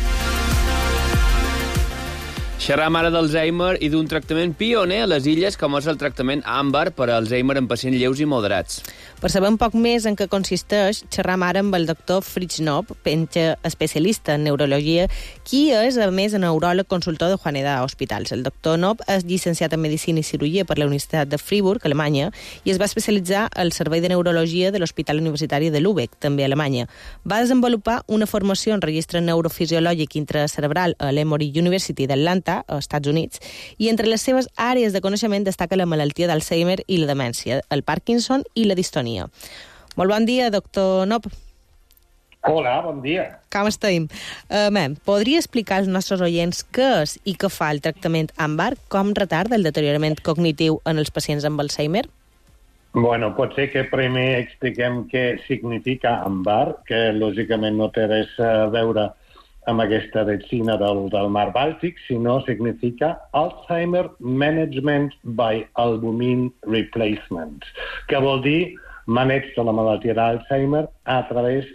Xerram ara d'Alzheimer i d'un tractament pioner a les illes, com és el tractament Àmbar per a Alzheimer en pacients lleus i moderats. Per saber un poc més en què consisteix, xerram ara amb el doctor Fritz Knopp, especialista en neurologia, qui és, a més, neuròleg consultor de Juaneda Hospitals. El doctor Knopp és llicenciat en Medicina i Cirurgia per la Universitat de Friburg, Alemanya, i es va especialitzar al Servei de Neurologia de l'Hospital Universitari de Lübeck, també a Alemanya. Va desenvolupar una formació en registre neurofisiològic intracerebral a l'Emory University d'Atlanta, als Estats Units, i entre les seves àrees de coneixement destaca la malaltia d'Alzheimer i la demència, el Parkinson i la distonia. Molt bon dia, doctor Knopp. Hola, bon dia. Com estem? Uh, man, podria explicar als nostres oients què és i què fa el tractament Àmbar, com retarda el deteriorament cognitiu en els pacients amb Alzheimer? Bueno, pot ser que primer expliquem què significa Àmbar, que lògicament no té res a veure amb aquesta vecina del, del mar Bàltic, sinó significa Alzheimer Management by Albumin Replacement, que vol dir maneig de la malaltia d'Alzheimer a través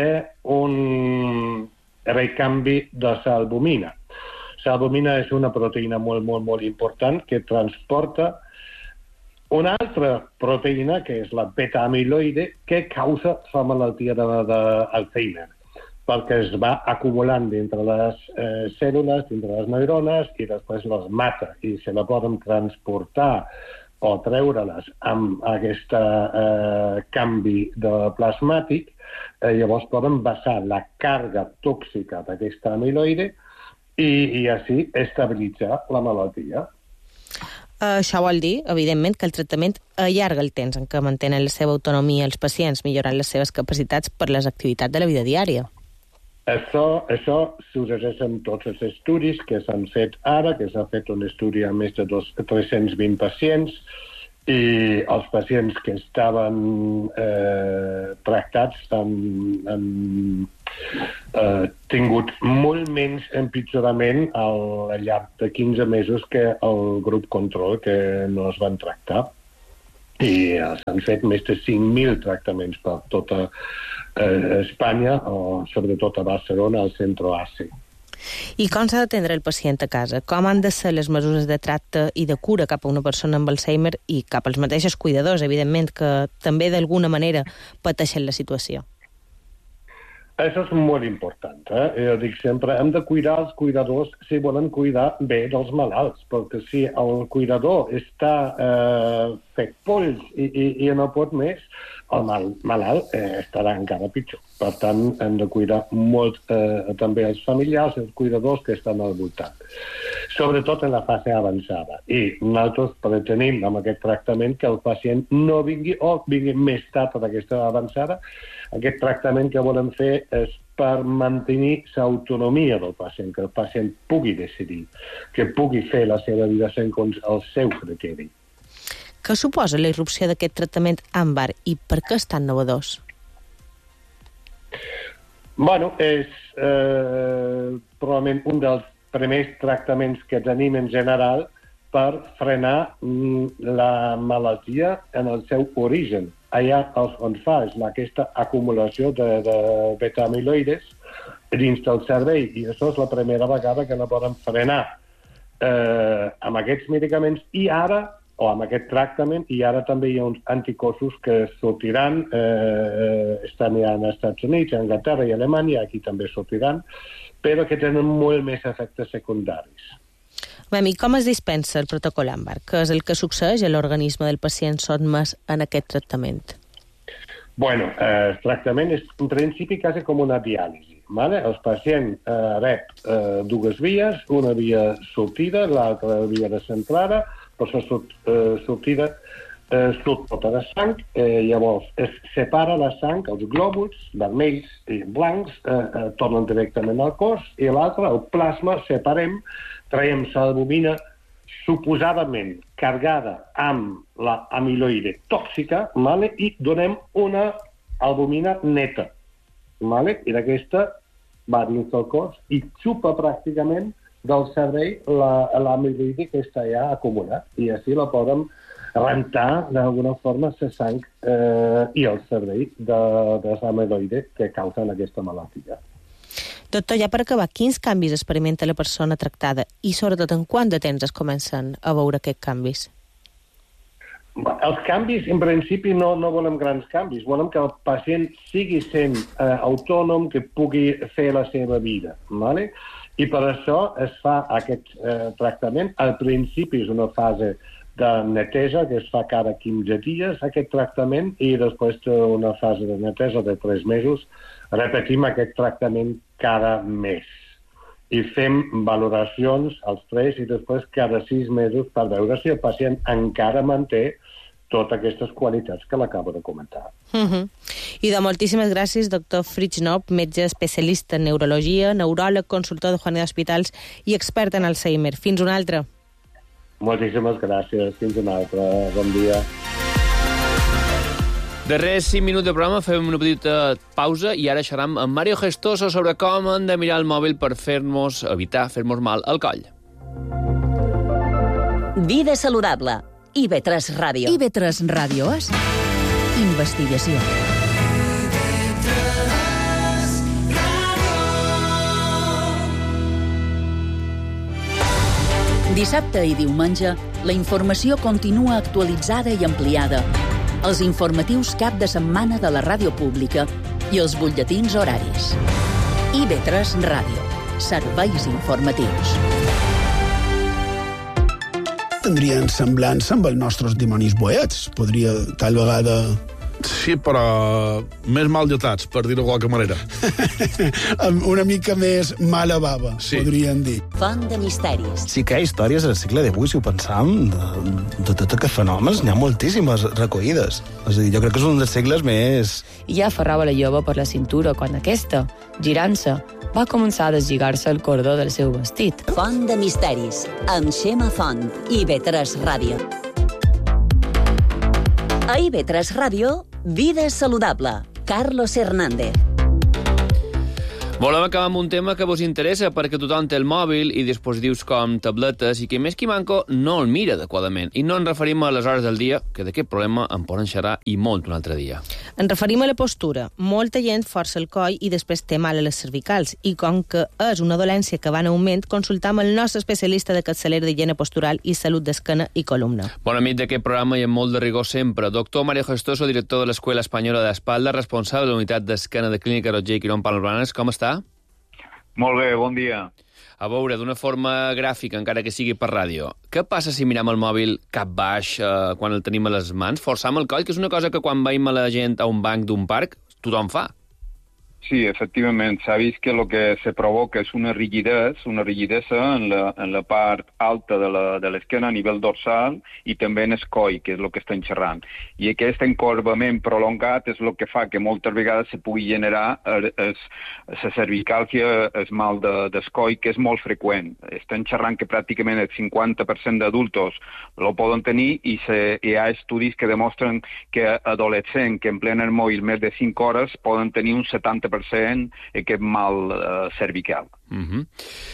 d'un recanvi de l'albumina. L'albumina és una proteïna molt, molt, molt important que transporta una altra proteïna, que és la beta-amiloide, que causa la malaltia d'Alzheimer, perquè es va acumulant dintre les eh, cèl·lules, dintre les neurones, i després les mata, i se la poden transportar o treure-les amb aquest eh, canvi de plasmàtic, eh, llavors poden basar la càrrega tòxica d'aquesta amiloide i, i així estabilitzar la malaltia. Uh, això vol dir, evidentment, que el tractament allarga el temps en què mantenen la seva autonomia els pacients, millorant les seves capacitats per les activitats de la vida diària. Això, això s'ho regeixen tots els estudis que s'han fet ara, que s'ha fet un estudi amb més de tres-cents vint pacients, i els pacients que estaven eh, tractats han, han eh, tingut molt menys empitjorament al llarg de quinze mesos que el grup control, que no es van tractar. I s'han fet més de cinc mil tractaments per tota eh, Espanya, o sobretot a Barcelona, al centre A C. I com s'ha d'atendre el pacient a casa? Com han de ser les mesures de tracte i de cura cap a una persona amb Alzheimer i cap als mateixos cuidadors, evidentment, que també d'alguna manera pateixen la situació? Això és molt important. Eh? Jo dic sempre, hem de cuidar els cuidadors si volen cuidar bé dels malalts, perquè si el cuidador està eh, fet polls i, i, i no pot més, el mal, malalt eh, estarà encara pitjor. Per tant, hem de cuidar molt eh, també els familiars, els cuidadors que estan al voltant, sobretot en la fase avançada. I nosaltres pretenim amb aquest tractament que el pacient no vingui o vingui més tard a aquesta avançada. Aquest tractament que volem fer és per mantenir l'autonomia del pacient, que el pacient pugui decidir, que pugui fer la seva vida segons el seu criteri. Què suposa la irrupció d'aquest tractament àmbar i per què és tan innovadors? Bueno, és eh, probablement un dels primers tractaments que tenim en general per frenar mm, la malaltia en el seu origen. Allà on fa és aquesta acumulació de, de beta-amiloides dins del cervell, i això és la primera vegada que la poden frenar eh, amb aquests medicaments i ara, o amb aquest tractament, i ara també hi ha uns anticossos que sortiran, eh, estan ja als Estats Units, a Anglaterra i a Alemanya, aquí també sortiran, però que tenen molt més efectes secundaris. Bé, i com es dispensa el protocol àmbar? Què és el que succeeix a l'organisme del pacient sotmès en aquest tractament? Bueno, eh, el tractament és en principi quasi com una diàlisi. Vale? El pacient eh, rep eh, dues vies, una via sortida, l'altra via de centrada, per la sort, eh, sortida eh, surt tota la sang, eh, llavors es separa la sang, els glòbuls vermells i blancs eh, eh, tornen directament al cos, i l'altre, el plasma, separem, traiem l'albumina suposadament carregada amb la amiloide tòxica, vale? I donem una albumina neta. Vale? I d'aquesta va dins del cos i xupa pràcticament del cervell l'amiloide que està ja acumulat. I així la poden rentar d'alguna forma la sang eh, i el cervell de, de l'amiloide que causen aquesta malaltia. Doctor, ja per acabar, quins canvis experimenta la persona tractada i sobretot en quant de temps es comencen a veure aquests canvis? Els canvis, en principi, no, no volem grans canvis. Volem que el pacient sigui sent eh, autònom, que pugui fer la seva vida. Vale? I per això es fa aquest eh, tractament. Al principi és una fase de neteja que es fa cada quinze dies, aquest tractament, i després una fase de neteja de tres mesos. Repetim aquest tractament cada mes. I fem valoracions als tres i després cada sis mesos per veure si el pacient encara manté totes aquestes qualitats que l'acabo de comentar. Uh-huh. I de moltíssimes gràcies, doctor Fritz Knoop, metge especialista en neurologia, neuròleg, consultor de Juaneda Hospitals i expert en Alzheimer. Fins una altra. Moltíssimes gràcies. Fins una altra. Bon dia. Darrers cinc minuts de programa, fem una petita pausa i ara xerram amb Mario Gestoso sobre com hem de mirar el mòbil per fer-nos, evitar fer-nos mal al coll. Vida saludable. I ve tres Ràdio. I ve tres Ràdio és investigació. Dissabte i diumenge, la informació continua actualitzada i ampliada. Els informatius cap de setmana de la ràdio pública i els butlletins horaris. I ve tres Ràdio. Serveis informatius. Tindrien semblança amb els nostres dimonis boets. Podria, tal vegada, Sí, però més mal dotats, per dir-ho de qualque manera. Amb una mica més mala bava, sí. Podríem dir. Font de misteris. Sí que hi ha històries al segle divuit, si ho pensam, de, de tots aquests fenòmens, n'hi ha moltíssimes recollides. És a dir, jo crec que és un dels segles més... I ja aferrava la jove per la cintura quan aquesta, girant-se, va començar a deslligar-se el cordó del seu vestit. Font de misteris, amb Xema Font i I V tres Ràdio. A I V tres Ràdio, Vida Saludable. Carlos Hernández. Volem acabar amb un tema que vos interessa perquè tothom té el mòbil i dispositius com tabletes i que més qui manco no el mira adequadament. I no ens referim a les hores del dia, que d'aquest problema en poden xerrar i molt un altre dia. Ens referim a la postura. Molta gent força el coll i després té mal a les cervicals. I com que és una dolència que va en augment, consultam el nostre especialista de capçalera d'higiene postural i salut d'esquena i columna. Bon amic d'aquest programa i amb molt de rigor sempre. Doctor Mario Gestoso, director de l'Escuela Espanyola d'Espalda, responsable de la unitat d'esquena de Clínica Roger i Quirón Palmes Blanes. Com està? Molt bé, bon dia. A veure, d'una forma gràfica, encara que sigui per ràdio, què passa si miram el mòbil cap baix eh, quan el tenim a les mans? Forçam el coll, que és una cosa que quan veiem a la gent a un banc d'un parc, tothom fa. Sí, efectivament, s'ha vist que el que se provoca és una rigidesa, una rigidesa en la, en la part alta de la, de l'esquena a nivell dorsal i també en el coll, que és el que estem xerrant. I aquest encorbament prolongat és el que fa que moltes vegades se pugui generar la cervicàlgia, el mal de, del coll, que és molt freqüent. Estem xerrant que pràcticament el cinquanta per cent d'adultos lo poden tenir i se, hi ha estudis que demostren que adolescents que emplenen el mòbil més de cinc hores poden tenir un setanta per cent aquest mal uh, cervical. Uh-huh.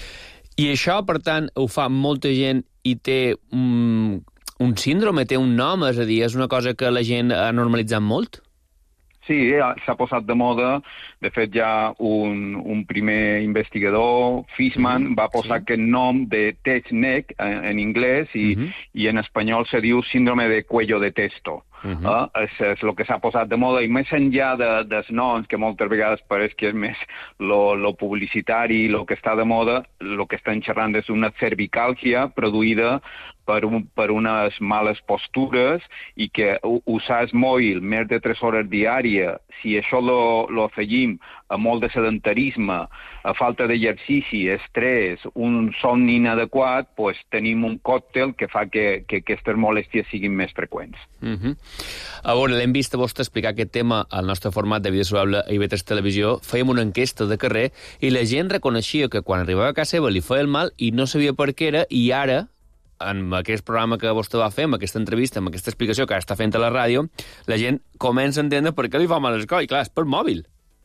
I això, per tant, ho fa molta gent i té um, un síndrome, té un nom, és a dir, és una cosa que la gent ha normalitzat molt? Sí, s'ha posat de moda. De fet, ja un, un primer investigador, Fishman, va posar sí. aquest nom de test neck en, en anglès i, uh-huh. i en espanyol se diu síndrome de cuello de testo. Uh-huh. eh? és, és el que s'ha posat de moda i més enllà de, dels noms, que moltes vegades pareix que és més lo, lo publicitari, lo que està de moda, el que estan xerrant és una cervicàlgia produïda per, un, per unes males postures i que usar el mòbil més de tres hores diària, si això lo, lo afegim a molt de sedentarisme, a falta d'exercici, estrès, un somni inadequat, pues tenim un còctel que fa que, que aquestes molèsties siguin més freqüents. Uh-huh. A veure, l'hem vist a vostè explicar aquest tema al nostre format de Vida Saludable a I V tres Televisió. Fèiem una enquesta de carrer i la gent reconeixia que quan arribava a casa seva li feia el mal i no sabia per què era, i ara, en aquest programa que vostè va fer, amb aquesta entrevista, amb aquesta explicació que està fent a la ràdio, la gent comença a entendre per què li fa mal el coll. Clar, és per mòbil.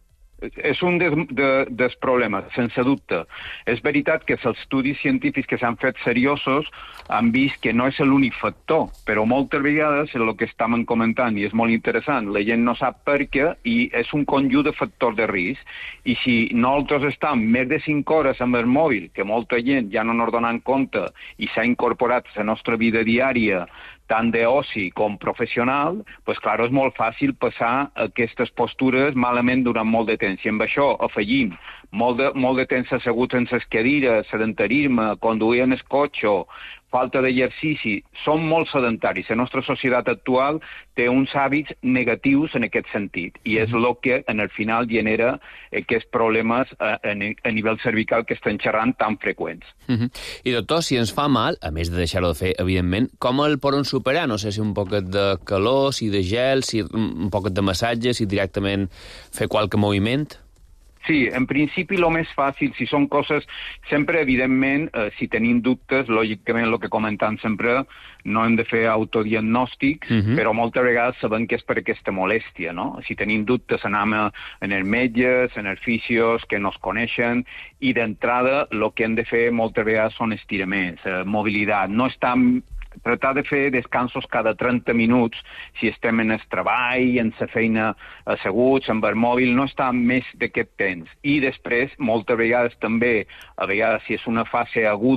És un dels de, de problemes, sense dubte. És veritat que els estudis científics que s'han fet seriosos han vist que no és l'únic factor, però moltes vegades és el que estàvem comentant i és molt interessant. La gent no sap per què i és un conjunt de factors de risc. I si nosaltres estem més de cinc hores amb el mòbil, que molta gent ja no ens donen compte i s'ha incorporat a la nostra vida diària tant d'oci com professional, doncs, clar, és molt fàcil passar aquestes postures malament durant molt de temps. I amb això afegim molt de, molt de temps asseguts en les cadires, sedentarisme, conduir en el cotxe, falta d'exercici, són molt sedentaris. La nostra societat actual té uns hàbits negatius en aquest sentit i és el que en el final genera aquests problemes a, a nivell cervical que estem xerrant tan freqüents. Uh-huh. I doctor, si ens fa mal, a més de deixar-ho de fer, evidentment, com el poden superar? No sé si un poquet de calor, si de gel, si un poquet de massatge, si directament fer qualque moviment? Sí, en principi el més fàcil, si són coses, sempre, evidentment, eh, si tenim dubtes, lògicament, el que comentam sempre, no hem de fer autodiagnòstics, uh-huh. però moltes vegades sabem que és per aquesta molèstia, no? Si tenim dubtes, anem a, en els metges, en els fisios, que no es coneixen, i d'entrada el que hem de fer moltes vegades són estiraments, eh, mobilitat. No estan tratar de fer descansos cada trenta minuts si estem en el treball, en la feina asseguts, amb el mòbil, no està més d'aquest temps. I després, moltes vegades també, a vegades si és una fase aguda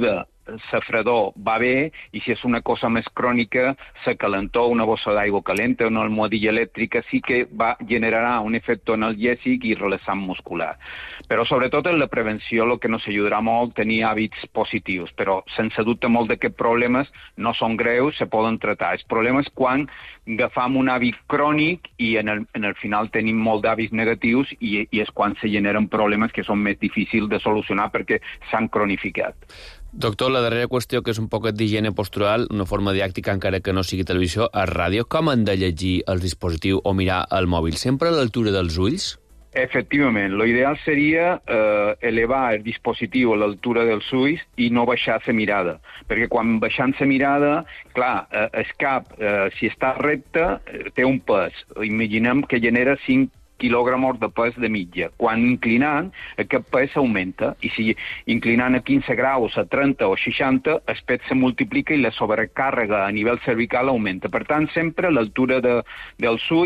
la fredor va bé, i si és una cosa més crònica, la calentor, una bossa d'aigua calenta, una almohadilla elèctrica, sí que va generarà un efecte analgèsic i relaxant muscular. Però sobretot en la prevenció el que ens ajudarà molt tenir hàbits positius, però sense dubte molt d'aquests problemes no són greus, se poden tratar. El problema és quan agafam un hàbit crònic i en el, en el final tenim molt d'hàbits negatius i, i és quan se generen problemes que són més difícils de solucionar perquè s'han cronificat. Doctor, la darrera qüestió, que és un poquet d'higiene postural, una forma diàctica, encara que no sigui televisió, a ràdio, com han de llegir el dispositiu o mirar el mòbil? Sempre a l'altura dels ulls? Efectivament, l'ideal seria eh, elevar el dispositiu a l'altura dels ulls i no baixar la mirada, perquè quan baixant la mirada, clar, eh, el cap, eh, si està recte, eh, té un pes. Imaginem que genera cinc quilograms de pes de mitja. Quan inclinant, aquest pes augmenta, i si inclinant a quinze graus, a trenta o seixanta, el pes se multiplica i la sobrecàrrega a nivell cervical augmenta. Per tant, sempre a l'altura de, dels ulls